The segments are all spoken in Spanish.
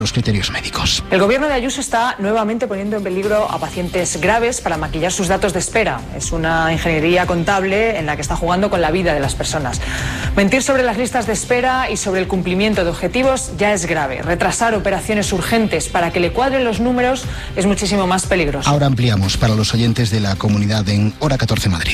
los criterios médicos. El gobierno de Ayuso está nuevamente poniendo en peligro a pacientes graves para maquillar sus datos de espera. Es una ingeniería contable en la que está jugando con la vida de las personas. Mentir sobre las listas de espera y sobre el cumplimiento de objetivos ya es grave. Retrasar operaciones urgentes para que le cuadren los números es muchísimo más peligroso. Ahora ampliamos para los oyentes de la comunidad en Hora 14 Madrid.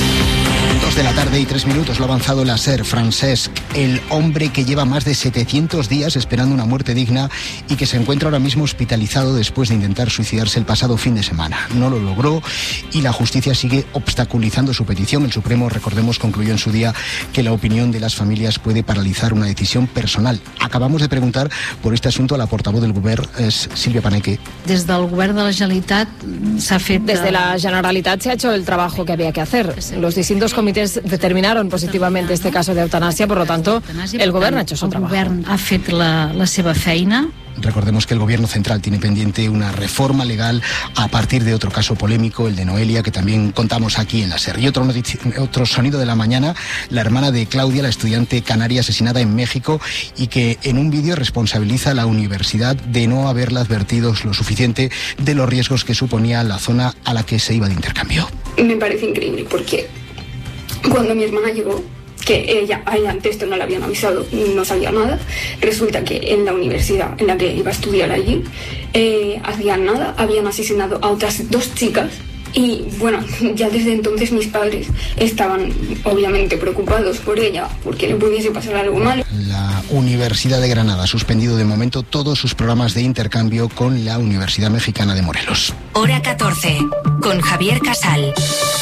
2 de la tarde y 3 minutos, lo ha avanzado la SER. Francesc, el hombre que lleva más de 700 días esperando una muerte digna y que se encuentra ahora mismo hospitalizado después de intentar suicidarse el pasado fin de semana. No lo logró y la justicia sigue obstaculizando su petición. El Supremo, recordemos, concluyó en su día que la opinión de las familias puede paralizar una decisión personal. Acabamos de preguntar por este asunto a la portavoz del Govern, es Sílvia Paneque. Desde el Govern de la Generalitat Desde la Generalitat se ha hecho el trabajo que había que hacer. Los distintos comités determinaron positivamente este caso de eutanasia, por lo tanto, el Gobierno ha hecho su trabajo. El Govern ha fet la seva feina. Recordemos que el Gobierno central tiene pendiente una reforma legal a partir de otro caso polémico, el de Noelia, que también contamos aquí en la SER. Y otro sonido de la mañana, la hermana de Claudia, la estudiante canaria asesinada en México y que en un vídeo responsabiliza a la universidad de no haberla advertido lo suficiente de los riesgos que suponía la zona a la que se iba de intercambio. Me parece increíble porque cuando mi hermana llegó, que ella antes esto no le habían avisado, no sabía nada. Resulta que en la universidad en la que iba a estudiar allí, hacían nada, habían asesinado a otras 2 chicas. Y bueno, ya desde entonces mis padres estaban obviamente preocupados por ella, porque le pudiese pasar algo malo. La Universidad de Granada ha suspendido de momento todos sus programas de intercambio con la Universidad Mexicana de Morelos. Hora 14, con Javier Casal.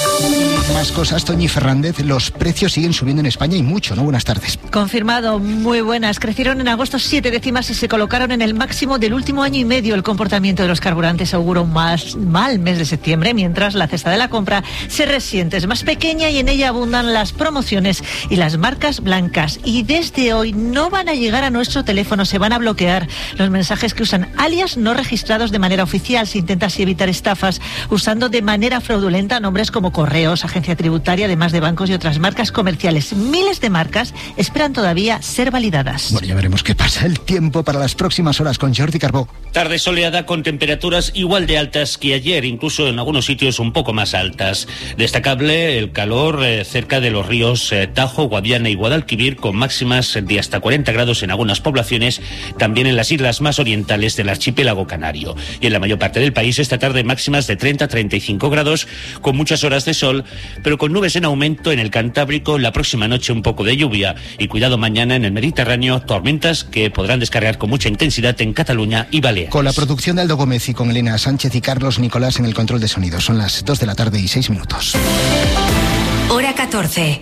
Más cosas, Toñi Fernández. Los precios siguen subiendo en España y mucho, ¿no? Buenas tardes. Confirmado, muy buenas. Crecieron en agosto 7 décimas y se colocaron en el máximo del último año y medio. El comportamiento de los carburantes augura un mal mes de septiembre, mientras la cesta de la compra se resiente. Es más pequeña y en ella abundan las promociones y las marcas blancas. Y desde hoy no van a llegar a nuestro teléfono, se van a bloquear los mensajes que usan alias no registrados de manera oficial. Se intenta así evitar estafas usando de manera fraudulenta nombres como Correos, Agencia Tributaria, además de bancos y otras marcas comerciales. Miles de marcas esperan todavía ser validadas. Bueno, ya veremos qué pasa. El tiempo para las próximas horas con Jordi Carbó. Tarde soleada con temperaturas igual de altas que ayer, incluso en algunos sitios un poco más altas. Destacable el calor cerca de los ríos Tajo, Guadiana y Guadalquivir, con máximas de hasta 40 grados en algunas poblaciones, también en las islas más orientales del archipiélago canario. Y en la mayor parte del país esta tarde máximas de 30-35 grados, con muchas horas de sol, pero con nubes en aumento en el Cantábrico. La próxima noche un poco de lluvia y cuidado mañana en el Mediterráneo, tormentas que podrán descargar con mucha intensidad en Cataluña y Baleares. Con la producción de Aldo Gómez y con Elena Sánchez y Carlos Nicolás en el control de sonido. Son las 2 de la tarde y 6 minutos. Hora 14.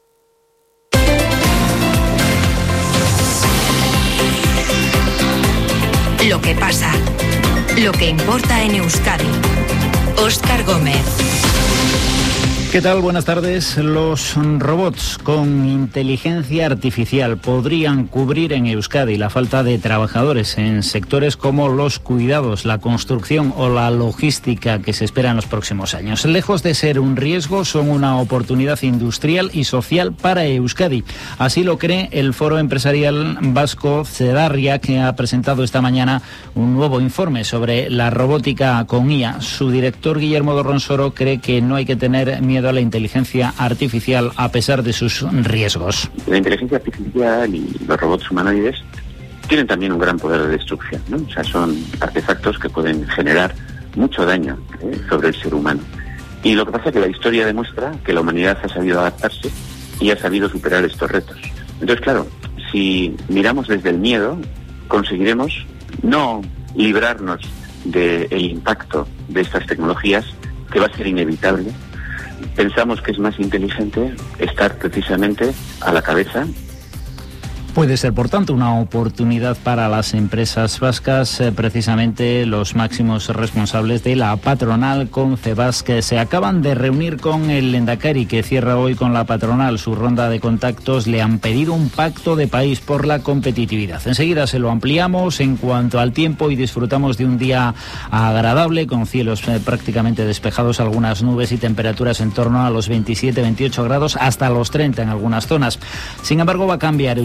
Lo que pasa, lo que importa en Euskadi. Óscar Gómez. ¿Qué tal? Buenas tardes. Los robots con inteligencia artificial podrían cubrir en Euskadi la falta de trabajadores en sectores como los cuidados, la construcción o la logística que se espera en los próximos años. Lejos de ser un riesgo, son una oportunidad industrial y social para Euskadi. Así lo cree el Foro Empresarial Vasco Cedarria, que ha presentado esta mañana un nuevo informe sobre la robótica con IA. Su director, Guillermo Dorronsoro, cree que no hay que tener miedo a la inteligencia artificial a pesar de sus riesgos. La inteligencia artificial y los robots humanoides tienen también un gran poder de destrucción, ¿no? O sea, son artefactos que pueden generar mucho daño sobre el ser humano. Y lo que pasa es que la historia demuestra que la humanidad ha sabido adaptarse y ha sabido superar estos retos. Entonces, claro, si miramos desde el miedo, conseguiremos no librarnos del impacto de estas tecnologías, que va a ser inevitable. Pensamos que es más inteligente estar precisamente a la cabeza. Puede ser, por tanto, una oportunidad para las empresas vascas. Precisamente los máximos responsables de la patronal Confebask que se acaban de reunir con el Lehendakari, que cierra hoy con la patronal su ronda de contactos. Le han pedido un pacto de país por la competitividad. Enseguida se lo ampliamos en cuanto al tiempo y disfrutamos de un día agradable con cielos prácticamente despejados, algunas nubes y temperaturas en torno a los 27-28 grados hasta los 30 en algunas zonas. Sin embargo, va a cambiar. Euskalmet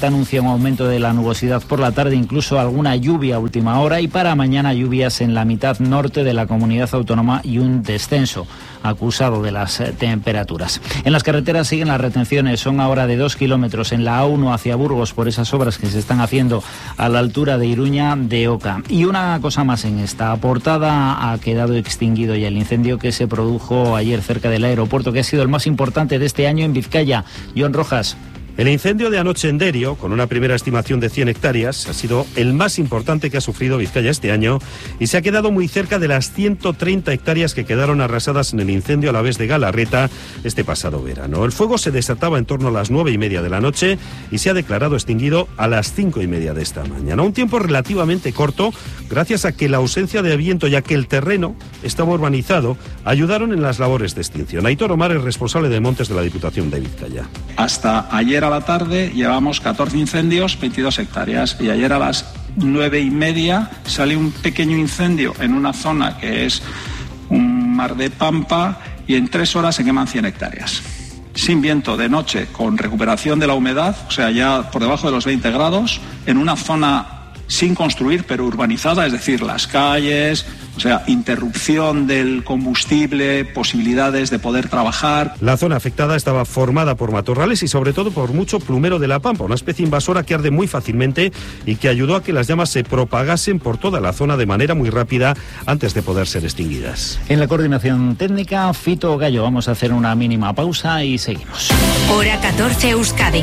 anuncia un aumento de la nubosidad por la tarde, incluso alguna lluvia a última hora, y para mañana lluvias en la mitad norte de la comunidad autónoma y un descenso acusado de las temperaturas. En las carreteras siguen las retenciones, son ahora de 2 kilómetros en la A1 hacia Burgos por esas obras que se están haciendo a la altura de Iruña de Oca. Y una cosa más en esta portada: ha quedado extinguido ya el incendio que se produjo ayer cerca del aeropuerto, que ha sido el más importante de este año en Vizcaya. Joan Rojas. El incendio de anoche en Derio, con una primera estimación de 100 hectáreas, ha sido el más importante que ha sufrido Vizcaya este año y se ha quedado muy cerca de las 130 hectáreas que quedaron arrasadas en el incendio a la vez de Galarreta este pasado verano. El fuego se desataba en torno a las 9:30 de la noche y se ha declarado extinguido a las 5:30 de esta mañana. Un tiempo relativamente corto, gracias a que la ausencia de viento, ya que el terreno estaba urbanizado, ayudaron en las labores de extinción. Aitor Omar es responsable de montes de la Diputación de Vizcaya. Hasta ayer a la tarde llevamos 14 incendios, 22 hectáreas, y ayer a las 9:30 salió un pequeño incendio en una zona que es un mar de pampa, y en 3 horas se queman 100 hectáreas. Sin viento, de noche, con recuperación de la humedad, o sea, ya por debajo de los 20 grados, en una zona sin construir, pero urbanizada, es decir, las calles, o sea, interrupción del combustible, posibilidades de poder trabajar. La zona afectada estaba formada por matorrales y sobre todo por mucho plumero de la pampa, una especie invasora que arde muy fácilmente y que ayudó a que las llamas se propagasen por toda la zona de manera muy rápida antes de poder ser extinguidas. En la coordinación técnica, Fito Gallo. Vamos a hacer una mínima pausa y seguimos. Hora 14 Euskadi.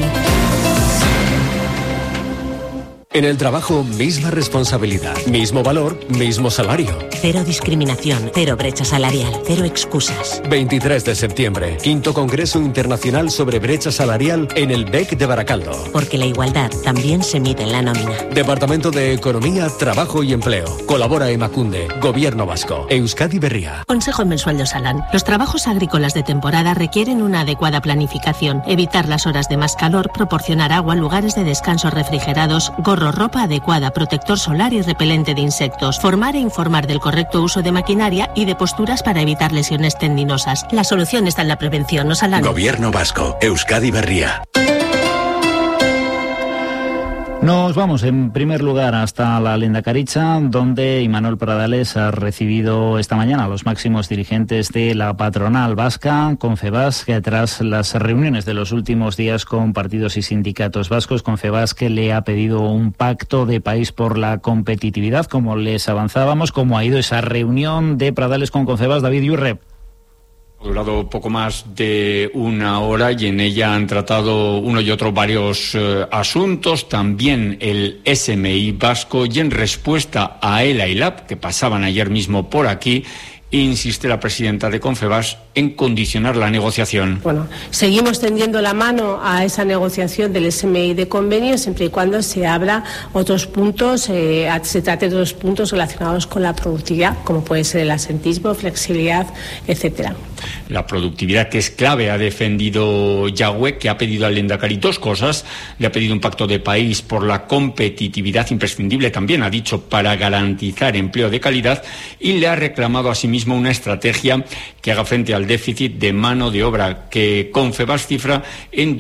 En el trabajo, misma responsabilidad, mismo valor, mismo salario. Cero discriminación, cero brecha salarial, cero excusas. 23 de septiembre, 5º Congreso Internacional sobre Brecha Salarial en el BEC de Baracaldo. Porque la igualdad también se mide en la nómina. Departamento de Economía, Trabajo y Empleo. Colabora Emakunde, Gobierno Vasco, Euskadi Berria. Consejo Mensual de Osalan. Los trabajos agrícolas de temporada requieren una adecuada planificación. Evitar las horas de más calor, proporcionar agua, lugares de descanso refrigerados, gorro, ropa adecuada, protector solar y repelente de insectos. Formar e informar del correcto uso de maquinaria y de posturas para evitar lesiones tendinosas. La solución está en la prevención. Osalan. Gobierno Vasco, Euskadi Berria. Nos vamos en primer lugar hasta la Lehendakaritza, donde Imanol Pradales ha recibido esta mañana a los máximos dirigentes de la patronal vasca, Confebask, tras las reuniones de los últimos días con partidos y sindicatos vascos. Confebask le ha pedido un pacto de país por la competitividad, como les avanzábamos. ¿Cómo ha ido esa reunión de Pradales con Confebask, David Yurre? Ha durado poco más de una hora y en ella han tratado uno y otro varios asuntos, también el SMI vasco, y en respuesta a ELA y LAB, que pasaban ayer mismo por aquí, insiste la presidenta de Confebask en condicionar la negociación. Bueno, seguimos tendiendo la mano a esa negociación del SMI de convenio siempre y cuando se abra otros puntos, se trate de otros puntos relacionados con la productividad, como puede ser el asentismo, flexibilidad, etcétera. La productividad, que es clave, ha defendido Yagüe, que ha pedido al Lehendakari dos cosas. Le ha pedido un pacto de país por la competitividad, imprescindible también, ha dicho, para garantizar empleo de calidad, y le ha reclamado asimismo una estrategia que haga frente al déficit de mano de obra, que Confebask cifra en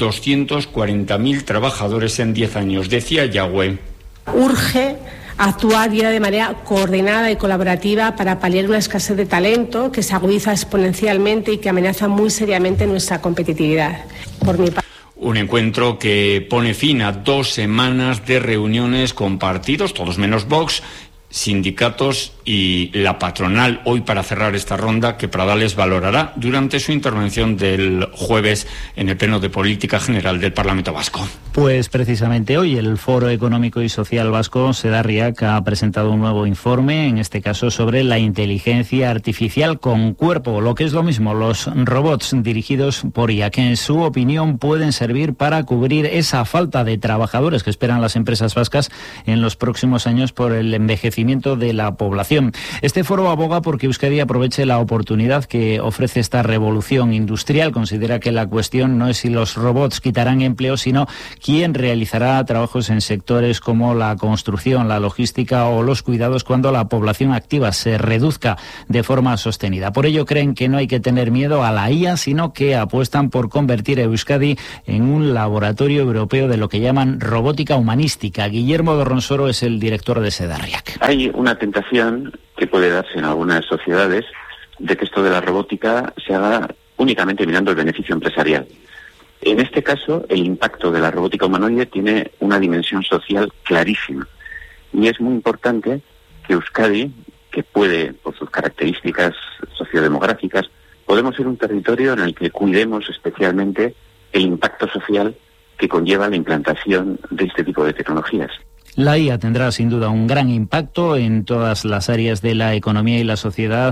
240.000 trabajadores en 10 años. Decía Yagüe. Urge actuar ya de manera coordinada y colaborativa para paliar una escasez de talento que se agudiza exponencialmente y que amenaza muy seriamente nuestra competitividad. Por mi parte, un encuentro que pone fin a 2 semanas de reuniones con partidos, todos menos Vox, sindicatos y la patronal, hoy para cerrar esta ronda que Pradales valorará durante su intervención del jueves en el Pleno de Política General del Parlamento Vasco. Pues precisamente hoy el Foro Económico y Social Vasco, Sedarriak, ha presentado un nuevo informe, en este caso sobre la inteligencia artificial con cuerpo, lo que es lo mismo, los robots dirigidos por IA, que en su opinión pueden servir para cubrir esa falta de trabajadores que esperan las empresas vascas en los próximos años por el envejecimiento envejecimiento de la población. Este foro aboga porque Euskadi aproveche la oportunidad que ofrece esta revolución industrial. Considera que la cuestión no es si los robots quitarán empleo, sino quién realizará trabajos en sectores como la construcción, la logística o los cuidados cuando la población activa se reduzca de forma sostenida. Por ello creen que no hay que tener miedo a la IA, sino que apuestan por convertir a Euskadi en un laboratorio europeo de lo que llaman robótica humanística. Guillermo Dorronsoro es el director de Sedarriac. Hay una tentación que puede darse en algunas sociedades de que esto de la robótica se haga únicamente mirando el beneficio empresarial. En este caso, el impacto de la robótica humanoide tiene una dimensión social clarísima. Y es muy importante que Euskadi, que puede, por sus características sociodemográficas, podemos ser un territorio en el que cuidemos especialmente el impacto social que conlleva la implantación de este tipo de tecnologías. La IA tendrá sin duda un gran impacto en todas las áreas de la economía y la sociedad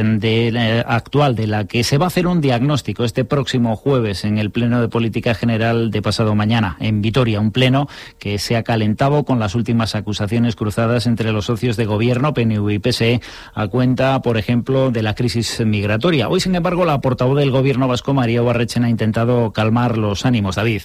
actual, de la que se va a hacer un diagnóstico este próximo jueves en el Pleno de Política General de pasado mañana en Vitoria, un pleno que se ha calentado con las últimas acusaciones cruzadas entre los socios de gobierno, PNV y PSE, a cuenta, por ejemplo, de la crisis migratoria. Hoy, sin embargo, la portavoz del Gobierno vasco, María Barrechen, ha intentado calmar los ánimos. David.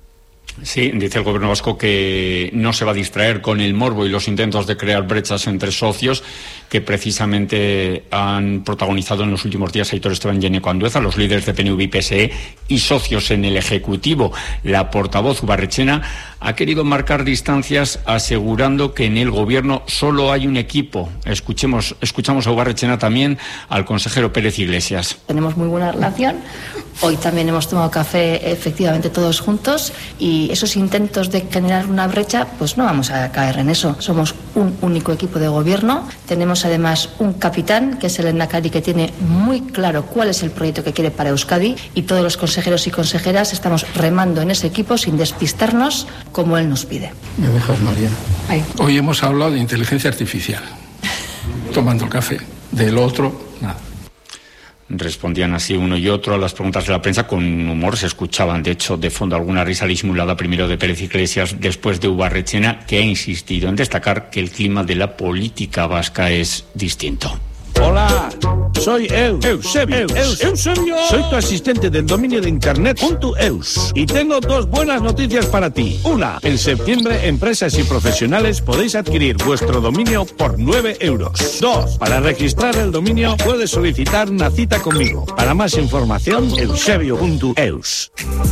Sí, dice el gobierno vasco que no se va a distraer con el morbo y los intentos de crear brechas entre socios que precisamente han protagonizado en los últimos días Aitor Esteban y Eneko Andueza, los líderes de PNV y PSE y socios en el Ejecutivo. La portavoz Ubarretxena ha querido marcar distancias asegurando que en el gobierno solo hay un equipo. Escuchamos a Ubarretxena, también al consejero Pérez Iglesias. Tenemos muy buena relación. Hoy también hemos tomado café efectivamente todos juntos y esos intentos de generar una brecha, pues no vamos a caer en eso. Somos un único equipo de gobierno. Tenemos además un capitán, que es el Lehendakari, que tiene muy claro cuál es el proyecto que quiere para Euskadi, y todos los consejeros y consejeras estamos remando en ese equipo sin despistarnos como él nos pide. ¿Me dejas, María? Ahí. Hoy hemos hablado de inteligencia artificial, tomando el café. Del otro, nada. Respondían así uno y otro a las preguntas de la prensa con humor. Se escuchaban, de hecho, de fondo alguna risa disimulada, primero de Pérez Iglesias, después de Ubarretxena, que ha insistido en destacar que el clima de la política vasca es distinto. Hola, soy Eusebio. Soy tu asistente del dominio de internet .eus y tengo dos buenas noticias para ti. Una, en septiembre empresas y profesionales podéis adquirir vuestro dominio por 9 euros. Dos, para registrar el dominio puedes solicitar una cita conmigo. Para más información, eusebio.eus.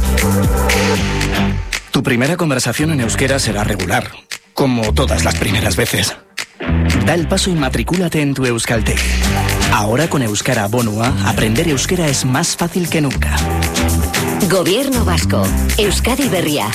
Tu primera conversación en euskera será regular, como todas las primeras veces. Da el paso y matricúlate en tu Euskalteg. Ahora con Euskara Bonua, aprender euskera es más fácil que nunca. Gobierno vasco. Euskadi Berria.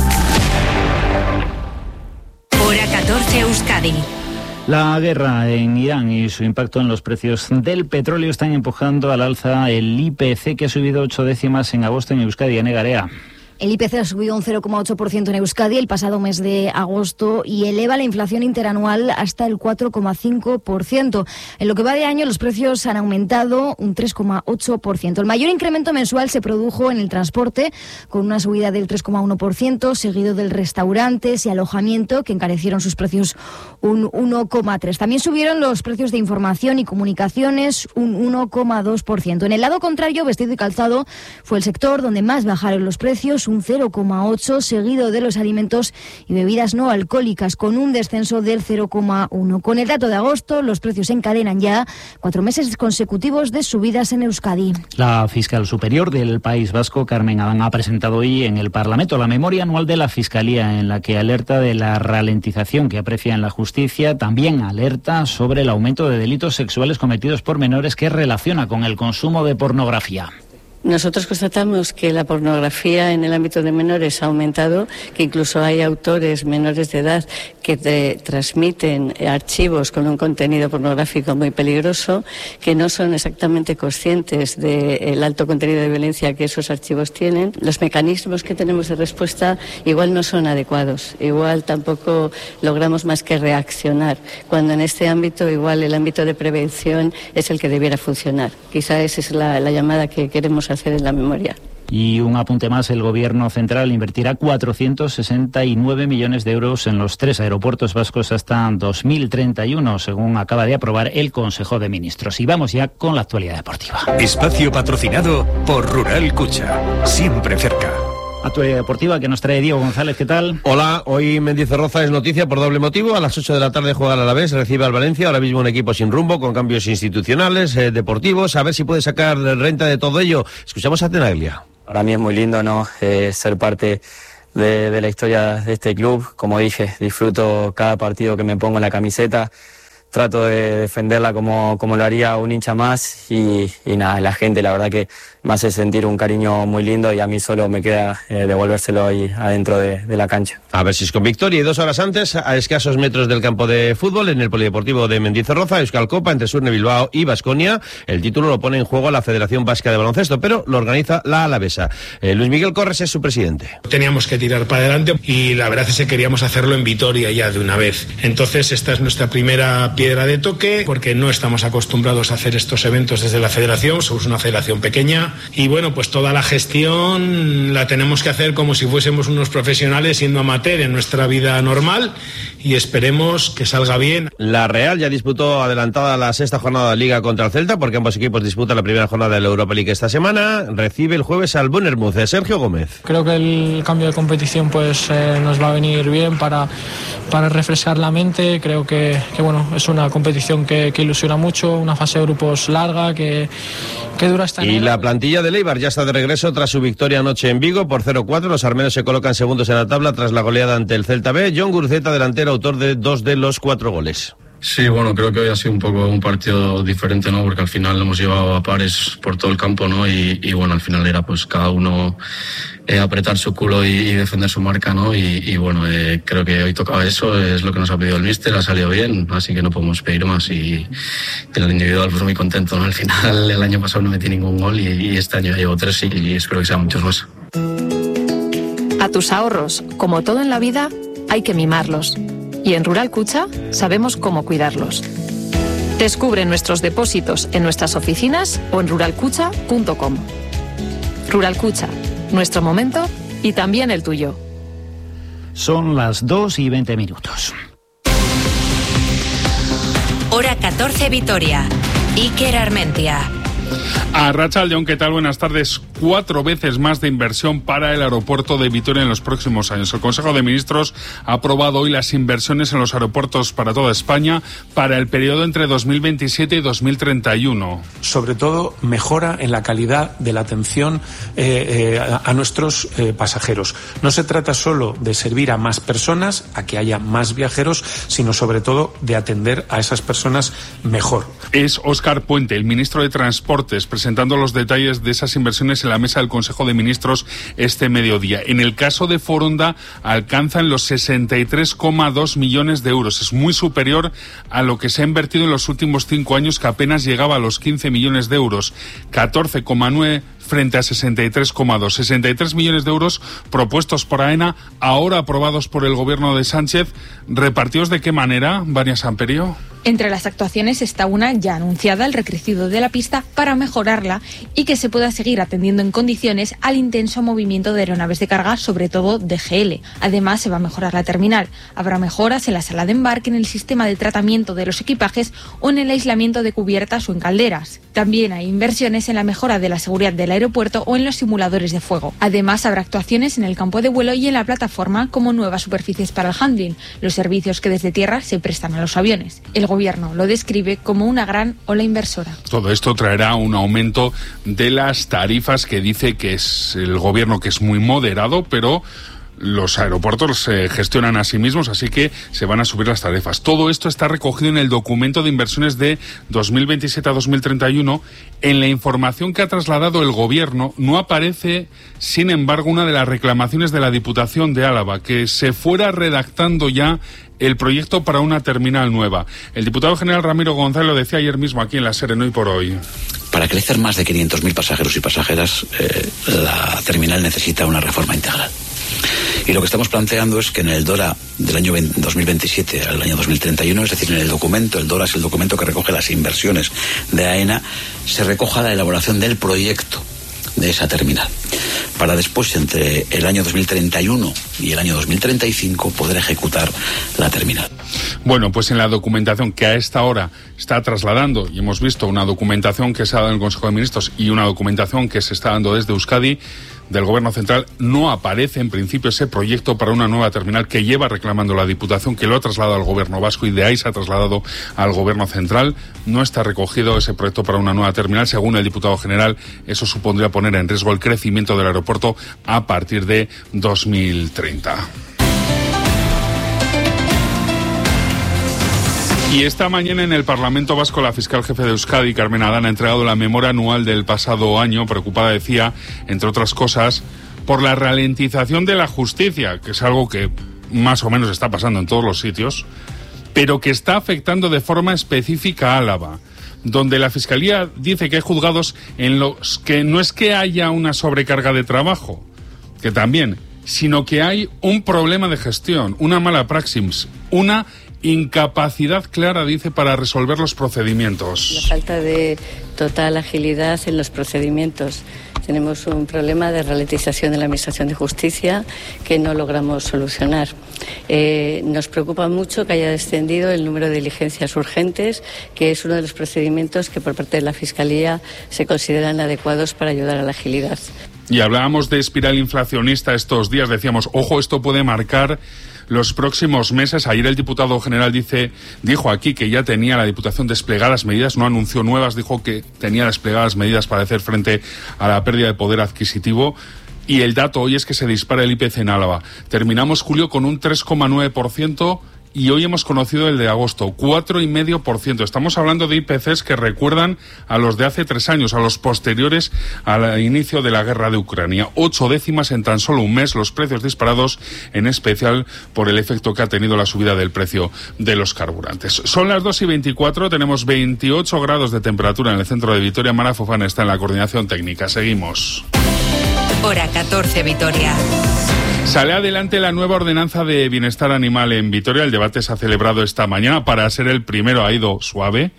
Hora 14 Euskadi. La guerra en Irán y su impacto en los precios del petróleo están empujando al alza el IPC, que ha subido 8 décimas en agosto en Euskadi. Ane Garea. El IPC ha subido un 0,8% en Euskadi el pasado mes de agosto y eleva la inflación interanual hasta el 4,5%. En lo que va de año, los precios han aumentado un 3,8%. El mayor incremento mensual se produjo en el transporte, con una subida del 3,1%, seguido del restaurantes y alojamiento, que encarecieron sus precios un 1,3%. También subieron los precios de información y comunicaciones un 1,2%. En el lado contrario, vestido y calzado fue el sector donde más bajaron los precios, un 0,8%, seguido de los alimentos y bebidas no alcohólicas, con un descenso del 0,1%. Con el dato de agosto, los precios encadenan ya 4 meses consecutivos de subidas en Euskadi. La fiscal superior del País Vasco, Carmen Adán, ha presentado hoy en el Parlamento la memoria anual de la Fiscalía, en la que alerta de la ralentización que aprecia en la justicia. También alerta sobre el aumento de delitos sexuales cometidos por menores, que relaciona con el consumo de pornografía. Nosotros constatamos que la pornografía en el ámbito de menores ha aumentado, que incluso hay autores menores de edad que transmiten archivos con un contenido pornográfico muy peligroso, que no son exactamente conscientes del alto contenido de violencia que esos archivos tienen. Los mecanismos que tenemos de respuesta igual no son adecuados, igual tampoco logramos más que reaccionar, cuando en este ámbito igual el ámbito de prevención es el que debiera funcionar. Quizá esa es la llamada que queremos hacer en la memoria. Y un apunte más, el Gobierno central invertirá 469 millones de euros en los 3 aeropuertos vascos hasta 2031, según acaba de aprobar el Consejo de Ministros. Y vamos ya con la actualidad deportiva. Espacio patrocinado por Rural Cucha, siempre cerca. Actualidad deportiva que nos trae Diego González, ¿qué tal? Hola, hoy Mendizorroza es noticia por doble motivo. A las 8 de la tarde juega el Alavés, recibe al Valencia, ahora mismo un equipo sin rumbo, con cambios institucionales, deportivos, a ver si puede sacar renta de todo ello. Escuchamos a Tenaglia. Para mí es muy lindo, ¿no? Ser parte de la historia de este club. Como dije, disfruto cada partido que me pongo en la camiseta. Trato de defenderla como lo haría un hincha más y nada, la gente la verdad que me hace sentir un cariño muy lindo y a mí solo me queda devolvérselo ahí adentro de la cancha. A ver si es con victoria. Y 2 horas antes, a escasos metros del campo de fútbol, en el Polideportivo de Mendizorroza, Euskal Copa entre Surne Bilbao y Baskonia. El título lo pone en juego la Federación Vasca de Baloncesto, pero lo organiza la Alavesa. Luis Miguel Corres es su presidente. Teníamos que tirar para adelante y la verdad es que queríamos hacerlo en Vitoria ya de una vez. Entonces esta es nuestra primera piedra de toque, porque no estamos acostumbrados a hacer estos eventos desde la federación, somos una federación pequeña y bueno, pues toda la gestión la tenemos que hacer como si fuésemos unos profesionales siendo amateur en nuestra vida normal y esperemos que salga bien. La Real ya disputó adelantada la 6ª jornada de Liga contra el Celta, porque ambos equipos disputan la primera jornada de la Europa League esta semona. Recibe el jueves al Bournemouth. Sergio Gómez. Creo que el cambio de competición pues nos va a venir bien para refrescar la mente. Creo que bueno, es una competición que ilusiona mucho, una fase de grupos larga que dura hasta enero. Y la plantilla de Eibar ya está de regreso tras su victoria anoche en Vigo por 0-4. Los armenos se colocan segundos en la tabla tras la goleada ante el Celta B. John Guruceta, delantero, autor de 2 de los 4 goles. Sí, bueno, creo que hoy ha sido un poco un partido diferente, ¿no? Porque al final lo hemos llevado a pares por todo el campo, ¿no? Y bueno, al final era pues cada uno apretar su culo y defender su marca, ¿no? Y bueno, creo que hoy tocaba eso, es lo que nos ha pedido el míster, ha salido bien, así que no podemos pedir más y en el individual pues muy contento, ¿no? Al final el año pasado no metí ningún gol y este año ya llevo 3 y espero que sean muchos más. A tus ahorros, como todo en la vida, hay que mimarlos. Y en Rural Cucha sabemos cómo cuidarlos. Descubre nuestros depósitos en nuestras oficinas o en ruralcucha.com. Rural Cucha, nuestro momento y también el tuyo. Son las 2:20. Hora 14 Vitoria. Iker Armentia. Arratsaldeon, ¿qué tal? Buenas tardes. 4 veces más de inversión para el aeropuerto de Vitoria en los próximos años. El Consejo de Ministros ha aprobado hoy las inversiones en los aeropuertos para toda España para el periodo entre 2027 y 2031. Sobre todo, mejora en la calidad de la atención a nuestros pasajeros. No se trata solo de servir a más personas, a que haya más viajeros, sino sobre todo de atender a esas personas mejor. Es Óscar Puente, el ministro de Transportes, presentando los detalles de esas inversiones en la mesa del Consejo de Ministros este mediodía. En el caso de Foronda alcanzan los 63,2 millones de euros. Es muy superior a lo que se ha invertido en los últimos 5 años, que apenas llegaba a los 15 millones de euros. 14,9 frente a 63,2. 63 millones de euros propuestos por AENA, ahora aprobados por el gobierno de Sánchez. ¿Repartidos de qué manera, Vania Samperio? Entre las actuaciones está una ya anunciada, el recricido de la pista para mejorarla y que se pueda seguir atendiendo en condiciones al intenso movimiento de aeronaves de carga, sobre todo de GL. Además, se va a mejorar la terminal. Habrá mejoras en la sala de embarque, en el sistema de tratamiento de los equipajes o en el aislamiento de cubiertas o en calderas. También hay inversiones en la mejora de la seguridad del aeropuerto o en los simuladores de fuego. Además, habrá actuaciones en el campo de vuelo y en la plataforma, como nuevas superficies para el handling, los servicios que desde tierra se prestan a los aviones. El gobierno lo describe como una gran ola inversora. Todo esto traerá un aumento de las tarifas, que dice que es el gobierno que es muy moderado, pero los aeropuertos se gestionan a sí mismos, así que se van a subir las tarifas. Todo esto está recogido en el documento de inversiones de 2027 a 2031. En la información que ha trasladado el gobierno no aparece, sin embargo, una de las reclamaciones de la Diputación de Álava, que se fuera redactando ya el proyecto para una terminal nueva. El diputado general Ramiro González lo decía ayer mismo aquí en la SER en Hoy por Hoy. Para crecer más de 500.000 pasajeros y pasajeras, la terminal necesita una reforma integral. Y lo que estamos planteando es que en el DORA del año 2027 al año 2031, es decir, en el documento, el DORA es el documento que recoge las inversiones de AENA, se recoja la elaboración del proyecto de esa terminal, para después, entre el año 2031 y el año 2035, poder ejecutar la terminal. Bueno, pues en la documentación que a esta hora está trasladando, y hemos visto una documentación que se ha dado en el Consejo de Ministros y una documentación que se está dando desde Euskadi, del Gobierno Central, no aparece en principio ese proyecto para una nueva terminal que lleva reclamando la Diputación, que lo ha trasladado al Gobierno vasco y de ahí se ha trasladado al Gobierno Central. No está recogido ese proyecto para una nueva terminal. Según el diputado general, eso supondría poner en riesgo el crecimiento del aeropuerto a partir de 2030. Y esta mañana en el Parlamento Vasco la fiscal jefe de Euskadi, Carmen Adán, ha entregado la memoria anual del pasado año. Preocupada, decía, entre otras cosas, por la ralentización de la justicia, que es algo que más o menos está pasando en todos los sitios, pero que está afectando de forma específica a Álava, donde la Fiscalía dice que hay juzgados en los que no es que haya una sobrecarga de trabajo, que también, sino que hay un problema de gestión, una mala praxis, una incapacidad clara, dice, para resolver los procedimientos. La falta de total agilidad en los procedimientos. Tenemos un problema de ralentización de la Administración de Justicia que no logramos solucionar. Nos preocupa mucho que haya descendido el número de diligencias urgentes, que es uno de los procedimientos que por parte de la Fiscalía se consideran adecuados para ayudar a la agilidad. Y hablábamos de espiral inflacionista estos días, decíamos, ojo, esto puede marcar los próximos meses. Ayer el diputado general dijo aquí que ya tenía la Diputación desplegadas medidas, no anunció nuevas, dijo que tenía desplegadas medidas para hacer frente a la pérdida de poder adquisitivo. Y el dato hoy es que se dispara el IPC en Álava. Terminamos julio con un 3,9%. Y hoy hemos conocido el de agosto, 4,5%. Estamos hablando de IPCs que recuerdan a los de hace 3 años, a los posteriores al inicio de la guerra de Ucrania. 8 décimas en tan solo un mes, los precios disparados, en especial por el efecto que ha tenido la subida del precio de los carburantes. Son las 2:24, tenemos 28 grados de temperatura en el centro de Vitoria. Mara Fofana está en la coordinación técnica. Seguimos. Hora 14, Vitoria. Sale adelante la nueva ordenanza de bienestar animal en Vitoria. El debate se ha celebrado esta mañana. Para ser el primero ha ido suave.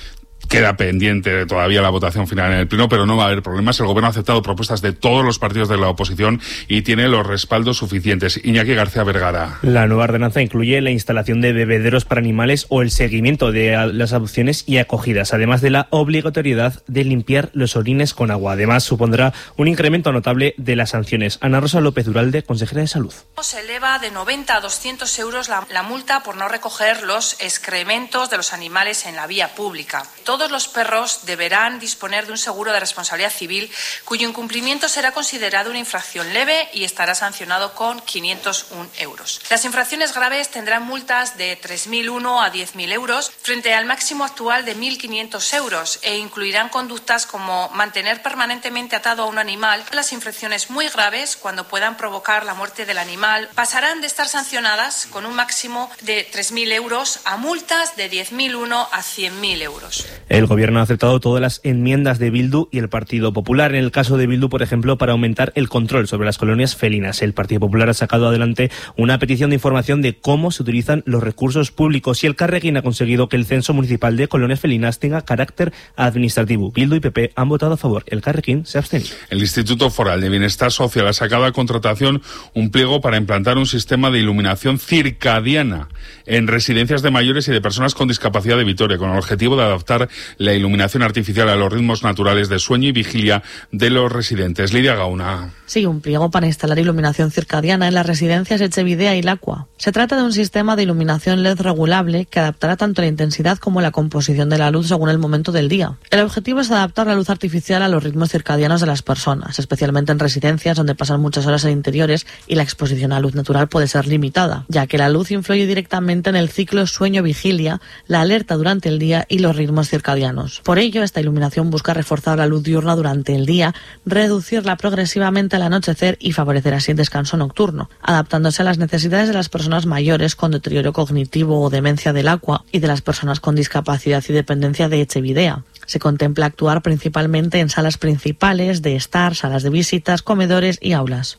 Queda pendiente todavía la votación final en el Pleno, pero no va a haber problemas. El Gobierno ha aceptado propuestas de todos los partidos de la oposición y tiene los respaldos suficientes. Iñaki García Vergara. La nueva ordenanza incluye la instalación de bebederos para animales o el seguimiento de las adopciones y acogidas, además de la obligatoriedad de limpiar los orines con agua. Además, supondrá un incremento notable de las sanciones. Ana Rosa López Uralde, consejera de Salud. Se eleva de 90 a 200 euros la multa por no recoger los excrementos de los animales en la vía pública. Todos los perros deberán disponer de un seguro de responsabilidad civil cuyo incumplimiento será considerado una infracción leve y estará sancionado con 501 euros. Las infracciones graves tendrán multas de 3.001 a 10.000 euros frente al máximo actual de 1.500 euros e incluirán conductas como mantener permanentemente atado a un animal. Las infracciones muy graves, cuando puedan provocar la muerte del animal, pasarán de estar sancionadas con un máximo de 3.000 euros a multas de 10.001 a 100.000 euros. El Gobierno ha aceptado todas las enmiendas de Bildu y el Partido Popular. En el caso de Bildu, por ejemplo, para aumentar el control sobre las colonias felinas. El Partido Popular ha sacado adelante una petición de información de cómo se utilizan los recursos públicos y el Carrequín ha conseguido que el censo municipal de colonias felinas tenga carácter administrativo. Bildu y PP han votado a favor. El Carrequín se abstiene. El Instituto Foral de Bienestar Social ha sacado a contratación un pliego para implantar un sistema de iluminación circadiana en residencias de mayores y de personas con discapacidad de Vitoria, con el objetivo de adaptar la iluminación artificial a los ritmos naturales de sueño y vigilia de los residentes. Lidia Gauna. Sí, un pliego para instalar iluminación circadiana en las residencias Etxebidea y Lacua. Se trata de un sistema de iluminación LED regulable que adaptará tanto la intensidad como la composición de la luz según el momento del día. El objetivo es adaptar la luz artificial a los ritmos circadianos de las personas, especialmente en residencias donde pasan muchas horas en interiores y la exposición a luz natural puede ser limitada, ya que la luz influye directamente en el ciclo sueño-vigilia, la alerta durante el día y los ritmos circadianos. Por ello, esta iluminación busca reforzar la luz diurna durante el día, reducirla progresivamente al anochecer y favorecer así el descanso nocturno, adaptándose a las necesidades de las personas mayores con deterioro cognitivo o demencia del agua y de las personas con discapacidad y dependencia de Etxebidea. Se contempla actuar principalmente en salas principales, de estar, salas de visitas, comedores y aulas.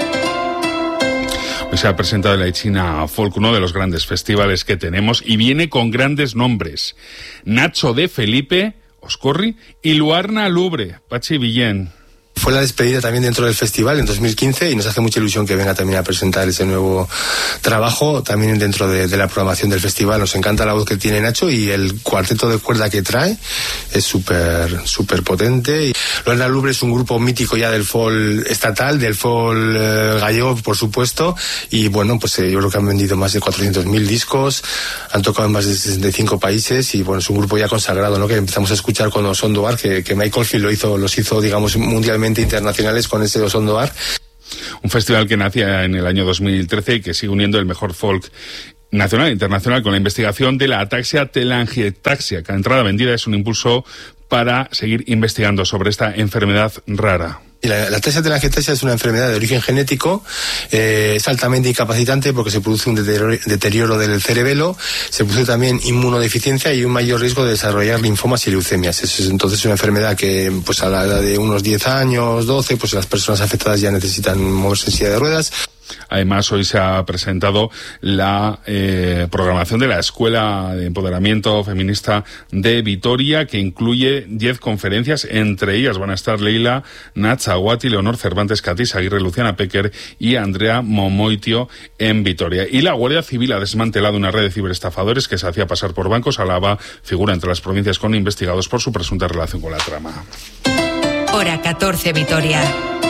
Hoy se ha presentado la China Folk, uno de los grandes festivales que tenemos, y viene con grandes nombres. Nacho de Felipe, Oscorri, y Luarna Lubre, Pachi Villén. Fue la despedida también dentro del festival en 2015 y nos hace mucha ilusión que venga también a presentar ese nuevo trabajo también dentro de la programación del festival. Nos encanta la voz que tiene Nacho y el cuarteto de cuerda que trae es súper potente. Lorena Lubre es un grupo mítico ya del folk estatal, del folk gallego, por supuesto, y bueno, pues yo creo que han vendido más de 400.000 discos, han tocado en más de 65 países y bueno, es un grupo ya consagrado, ¿no? Que empezamos a escuchar con Osondoar, que Michael Field los hizo, digamos, mundialmente internacionales con ese Osondoar. Un festival que nacía en el año 2013 y que sigue uniendo el mejor folk nacional e internacional con la investigación de la ataxia telangiectasia. Cada entrada vendida es un impulso para seguir investigando sobre esta enfermedad rara. La ataxia telangiectasia es una enfermedad de origen genético, es altamente incapacitante porque se produce un deterioro del cerebelo, se produce también inmunodeficiencia y un mayor riesgo de desarrollar linfomas y leucemias. Es entonces una enfermedad que pues a la edad de unos 10 años, 12, pues las personas afectadas ya necesitan moverse en silla de ruedas. Además, hoy se ha presentado la programación de la Escuela de Empoderamiento Feminista de Vitoria, que incluye 10 conferencias. Entre ellas van a estar Leila Nachaguati, Leonor Cervantes, Catis Aguirre, Luciana Pecker y Andrea Momoitio en Vitoria. Y la Guardia Civil ha desmantelado una red de ciberestafadores que se hacía pasar por bancos. Álava figura entre las provincias con investigados por su presunta relación con la trama. Hora 14, Vitoria.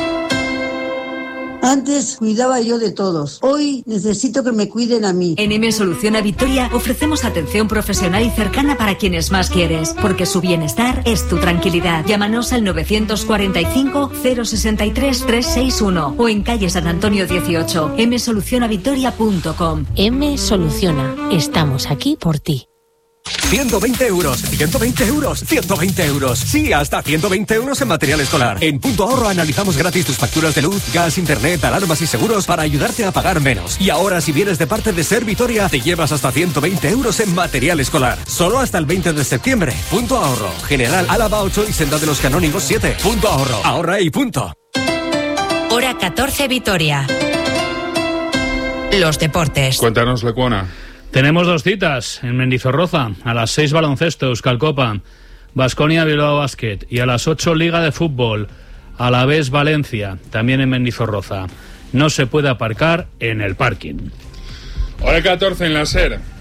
Antes cuidaba yo de todos. Hoy necesito que me cuiden a mí. En M Soluciona Vitoria ofrecemos atención profesional y cercana para quienes más quieres, porque su bienestar es tu tranquilidad. Llámanos al 945 063 361 o en calle San Antonio 18, msolucionavitoria.com. M Soluciona. Estamos aquí por ti. 120 euros, 120 euros, 120 euros. Sí, hasta 120 euros en material escolar. En Punto Ahorro analizamos gratis tus facturas de luz, gas, internet, alarmas y seguros para ayudarte a pagar menos. Y ahora, si vienes de parte de Ser Vitoria, te llevas hasta 120 euros en material escolar. Solo hasta el 20 de septiembre. Punto Ahorro. General Álava 8 y Senda de los Canónigos 7. Punto Ahorro. Ahorra y punto. Hora 14, Vitoria. Los deportes. Cuéntanos, Lecuona. Tenemos 2 citas en Mendizorroza, a las 6 baloncesto, Euskalcopa, Baskonia Bilbao Basket, y a las 8 Liga de Fútbol, Alavés Valencia, también en Mendizorroza. No se puede aparcar en el parking. Hora 14 en la SER.